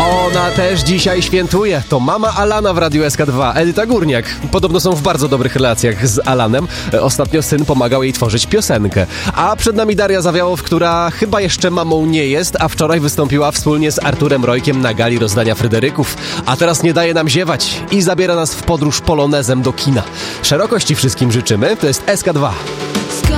Ona też dzisiaj świętuje. To mama Alana w Radiu SK2, Edyta Górniak. Podobno są w bardzo dobrych relacjach z Alanem. Ostatnio syn pomagał jej tworzyć piosenkę. A przed nami Daria Zawiałow, która chyba jeszcze mamą nie jest, a wczoraj wystąpiła wspólnie z Arturem Rojkiem na gali rozdania Fryderyków. A teraz nie daje nam ziewać i zabiera nas w podróż polonezem do kina. Szerokości wszystkim życzymy. To jest SK2.